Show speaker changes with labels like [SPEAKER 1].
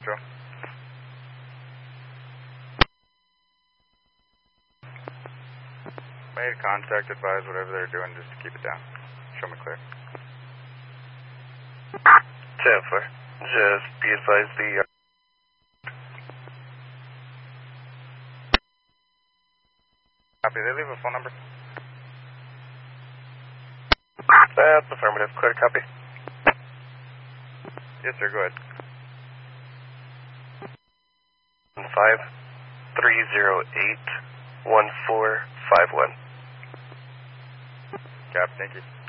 [SPEAKER 1] Joe. Made contact, advise whatever they're doing just to keep it down. Show me clear.
[SPEAKER 2] 10-4. Just be advised the...
[SPEAKER 1] Copy, they leave a phone number?
[SPEAKER 2] That's affirmative. Clear, copy.
[SPEAKER 1] Yes, sir, go ahead.
[SPEAKER 2] 5308-1451.
[SPEAKER 1] Copy, thank you.